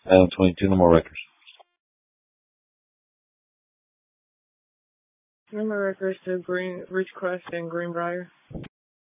Item 22, no more records. No more records to Ridgecrest and Greenbrier.